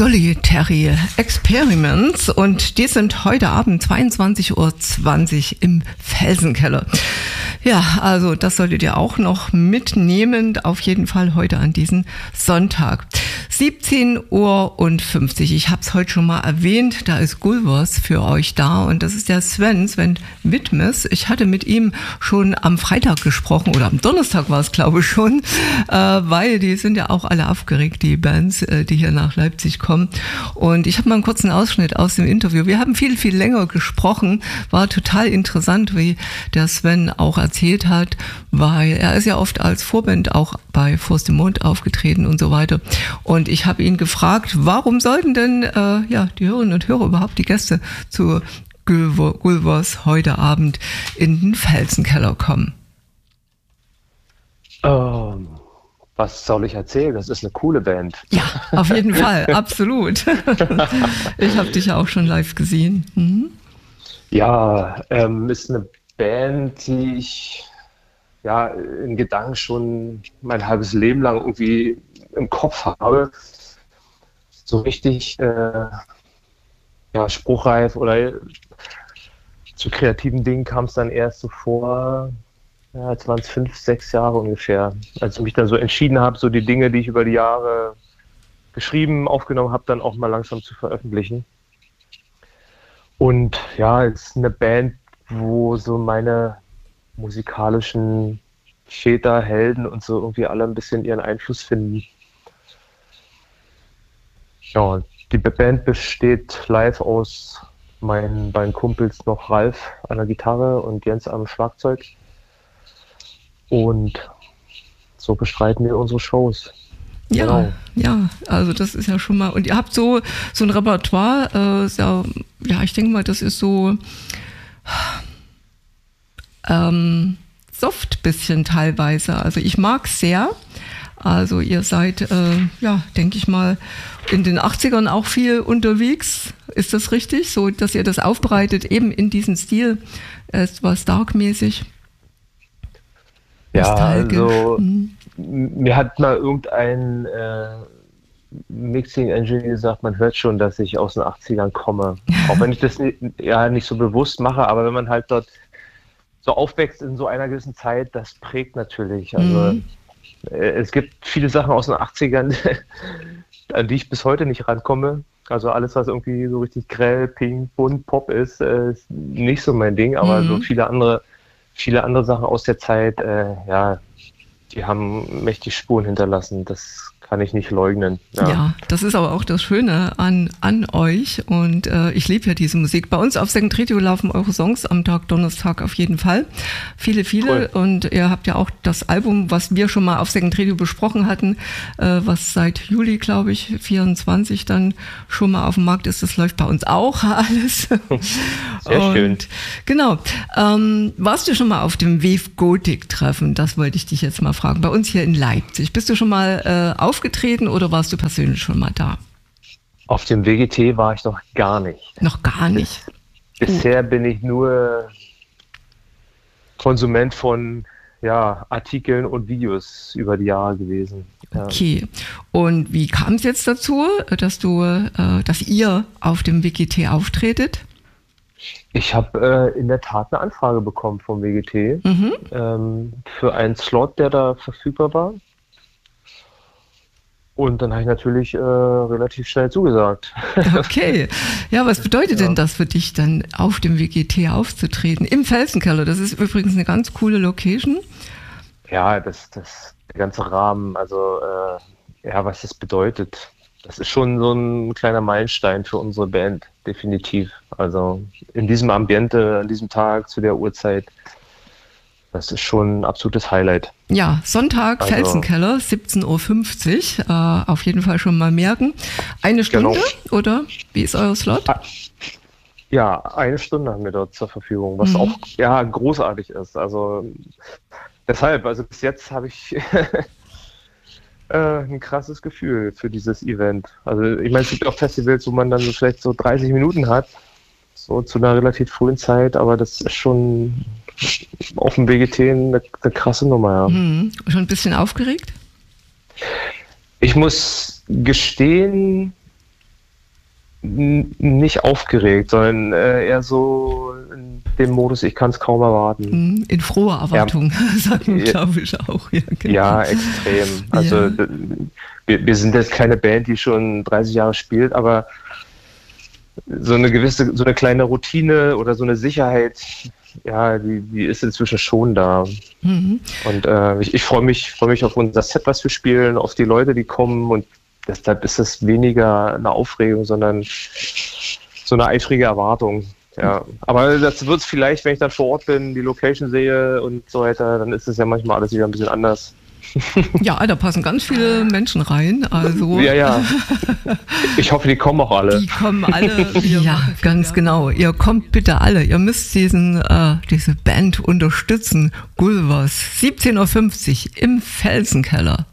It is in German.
Solitary Experiments und die sind heute Abend 22:20 Uhr im Felsenkeller. Ja, also das solltet ihr auch noch mitnehmen, auf jeden Fall heute an diesem Sonntag. 17:50 Uhr, ich habe es heute schon mal erwähnt, da ist Gulvers für euch da und das ist der Sven Widmes. Ich hatte mit ihm schon am Freitag gesprochen oder am Donnerstag war es, glaube ich schon, weil die sind ja auch alle aufgeregt, die Bands, die hier nach Leipzig kommen. Und ich habe mal einen kurzen Ausschnitt aus dem Interview. Wir haben viel, viel länger gesprochen, war total interessant, wie der Sven auch erzählt hat, weil er ist ja oft als Vorband auch bei Faust im Mond aufgetreten und so weiter. Und ich habe ihn gefragt, warum sollten denn die Hörerinnen und Hörer überhaupt die Gäste zu Gulvers heute Abend in den Felsenkeller kommen? Was soll ich erzählen? Das ist eine coole Band. Ja, auf jeden Fall, absolut. Ich habe dich ja auch schon live gesehen. Mhm. Ja, ist eine Band, die ich in Gedanken schon mein halbes Leben lang irgendwie im Kopf habe. So richtig spruchreif oder zu kreativen Dingen kam es dann erst so vor, jetzt waren es 5, 6 Jahre ungefähr, als ich mich dann so entschieden habe, so die Dinge, die ich über die Jahre geschrieben, aufgenommen habe, dann auch mal langsam zu veröffentlichen. Und ja, es ist eine Band, wo so meine musikalischen Väter, Helden und so irgendwie alle ein bisschen ihren Einfluss finden. Ja, die Band besteht live aus meinen beiden Kumpels, noch Ralf an der Gitarre und Jens am Schlagzeug. Und so bestreiten wir unsere Shows. Ja, genau. Ja, also das ist ja schon mal, und ihr habt so ein Repertoire, ich denke mal, das ist so soft bisschen teilweise. Also ich mag es sehr. Also ihr seid, denke ich mal, in den 80ern auch viel unterwegs. Ist das richtig? So, dass ihr das aufbereitet, eben in diesem Stil, etwas darkmäßig? Ja, also mir hat mal irgendein Mixing-Engineer gesagt, man hört schon, dass ich aus den 80ern komme. Auch wenn ich das nicht so bewusst mache, aber wenn man halt dort so aufwächst in so einer gewissen Zeit, das prägt natürlich. Also es gibt viele Sachen aus den 80ern, an die ich bis heute nicht rankomme. Also alles, was irgendwie so richtig grell, pink, bunt, Pop ist nicht so mein Ding, aber so viele andere Sachen aus der Zeit, die haben mächtig Spuren hinterlassen. Das kann ich nicht leugnen. Ja, das ist aber auch das Schöne an euch und ich liebe ja diese Musik. Bei uns auf Second Radio laufen eure Songs am Tag Donnerstag auf jeden Fall. Viele cool. Und ihr habt ja auch das Album, was wir schon mal auf Second Radio besprochen hatten, was seit Juli, glaube ich, 24 dann schon mal auf dem Markt ist. Das läuft bei uns auch alles. Sehr schön. Genau. Warst du schon mal auf dem Wave Gothic Treffen? Das wollte ich dich jetzt mal fragen. Bei uns hier in Leipzig. Bist du schon mal aufgetreten oder warst du persönlich schon mal da? Auf dem WGT war ich noch gar nicht. Noch gar nicht? Bisher bin ich nur Konsument von Artikeln und Videos über die Jahre gewesen. Ja. Okay. Und wie kam es jetzt dazu, dass ihr auf dem WGT auftretet? Ich habe in der Tat eine Anfrage bekommen vom WGT für einen Slot, der da verfügbar war. Und dann habe ich natürlich relativ schnell zugesagt. Okay. Ja, was bedeutet denn das für dich, dann auf dem WGT aufzutreten? Im Felsenkeller, das ist übrigens eine ganz coole Location. Ja, der ganze Rahmen, also was das bedeutet. Das ist schon so ein kleiner Meilenstein für unsere Band, definitiv. Also in diesem Ambiente, an diesem Tag, zu der Uhrzeit, das ist schon ein absolutes Highlight. Ja, Sonntag, also, Felsenkeller, 17:50 Uhr. Auf jeden Fall schon mal merken. Eine Stunde, genau. Oder? Wie ist euer Slot? Ja, 1 Stunde haben wir dort zur Verfügung, was auch großartig ist. Also deshalb, also bis jetzt habe ich ein krasses Gefühl für dieses Event. Also ich meine, es gibt auch Festivals, wo man dann so vielleicht so 30 Minuten hat, so zu einer relativ frühen Zeit, aber das ist schon auf dem WGT eine krasse Nummer, ja. Schon ein bisschen aufgeregt? Ich muss gestehen, Nicht aufgeregt, sondern eher so in dem Modus, ich kann es kaum erwarten. In froher Erwartung, sagen wir, glaube ich, auch. Ja, genau. Ja, extrem. Also wir sind jetzt keine Band, die schon 30 Jahre spielt, aber so eine kleine Routine oder so eine Sicherheit, ja, die ist inzwischen schon da. Und ich freue mich auf unser Set, was wir spielen, auf die Leute, die kommen, und deshalb ist es weniger eine Aufregung, sondern so eine eifrige Erwartung. Ja, aber das wird es vielleicht, wenn ich dann vor Ort bin, die Location sehe und so weiter, dann ist es ja manchmal alles wieder ein bisschen anders. Ja, da passen ganz viele Menschen rein. Also ja. Ich hoffe, die kommen auch alle. Die kommen alle. Ja, ganz genau. Ihr kommt bitte alle. Ihr müsst diese Band unterstützen. Gulvers, 17:50 Uhr im Felsenkeller.